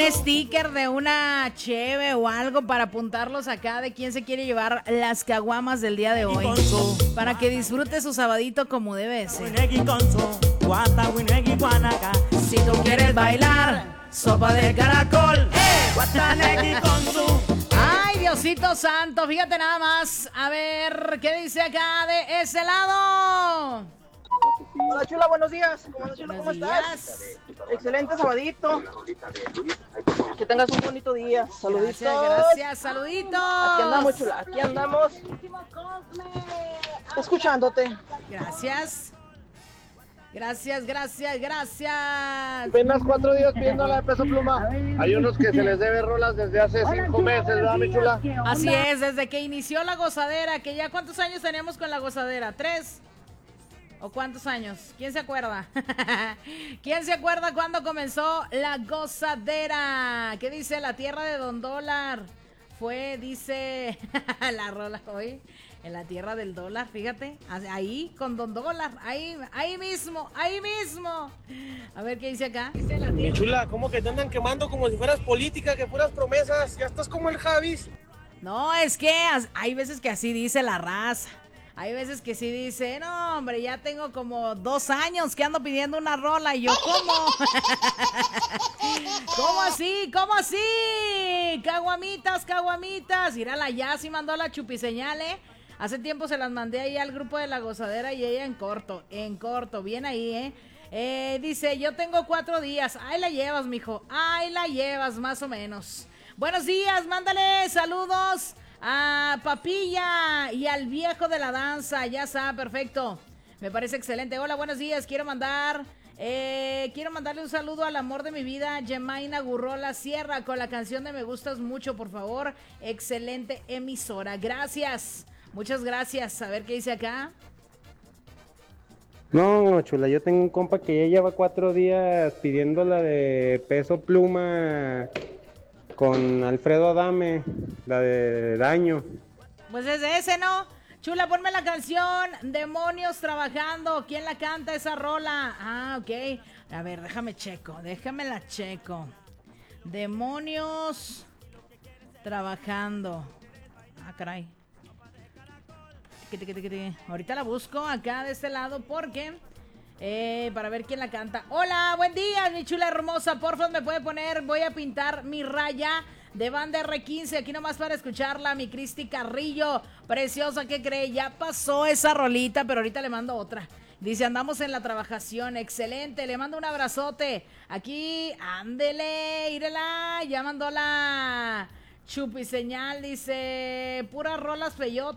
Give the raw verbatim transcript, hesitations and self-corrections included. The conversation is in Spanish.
sticker de una cheve o algo para apuntarlos acá de quién se quiere llevar las caguamas del día de hoy. Para que disfrute su sabadito como debe ser. Si tú quieres bailar, sopa de caracol. ¡Eh! Ay, Diosito santo, fíjate nada más. A ver, ¿qué dice acá de ese lado? Hola Chula, buenos días. ¿Cómo, Chula, ¿cómo estás? Excelente sabadito. Que tengas un bonito día. Saluditos. Gracias, gracias, saluditos. Aquí andamos, Chula, aquí andamos. Escuchándote. Gracias. Gracias, gracias, gracias. Apenas cuatro días pidiendo la de Peso Pluma. Hay unos que se les debe rolas desde hace cinco meses, ¿verdad, mi chula? Así es, desde que inició la gozadera, que ya ¿cuántos años tenemos con la gozadera? ¿Tres? ¿O cuántos años? ¿Quién se acuerda? ¿Quién se acuerda cuando comenzó la gozadera? ¿Qué dice la tierra de Don Dólar? Fue, dice, la rola hoy, en la tierra del dólar, fíjate, ahí con Don Dólar, ahí, ahí mismo, ahí mismo. A ver qué dice acá. Mi chula, ¿cómo que te andan quemando como si fueras política, que fueras promesas? Ya estás como el Javis. No, es que hay veces que así dice la raza. Hay veces que sí dice, no, hombre, ya tengo como dos años que ando pidiendo una rola. Y yo, ¿cómo? ¿Cómo así? ¿Cómo así? Caguamitas, caguamitas. Mírala, ya sí mandó la chupiseñal, ¿eh? Hace tiempo se las mandé ahí al grupo de la gozadera y ella en corto, en corto, bien ahí, ¿eh? Eh, dice, yo tengo cuatro días. Ahí la llevas, mijo. Ahí la llevas, más o menos. Buenos días, mándale saludos a Papilla y al viejo de la danza, ya está, perfecto. Me parece excelente. Hola, buenos días. Quiero mandar, eh, quiero mandarle un saludo al amor de mi vida, Gemaina Gurrola Sierra, con la canción de Me Gustas Mucho, por favor. Excelente emisora. Gracias. Muchas gracias. A ver qué dice acá. No, chula, yo tengo un compa que ya lleva cuatro días pidiendo la de Peso Pluma con Alfredo Adame, la de Daño. Pues es de ese, ¿no? Chula, ponme la canción Demonios Trabajando. ¿Quién la canta esa rola? Ah, ok. A ver, déjame checo, déjame la checo. Demonios Trabajando. Ah, caray. Ahorita la busco acá de este lado porque... Eh, para ver quién la canta. Hola, buen día, mi chula hermosa. Porfa, me puede poner, voy a pintar mi raya de banda R quince. Aquí nomás para escucharla, mi Cristi Carrillo. Preciosa, ¿qué cree? Ya pasó esa rolita, pero ahorita le mando otra. Dice, andamos en la trabajación. Excelente, le mando un abrazote. Aquí, ándele, írela. Ya mandó la chupi señal. Dice, puras rolas feyotas.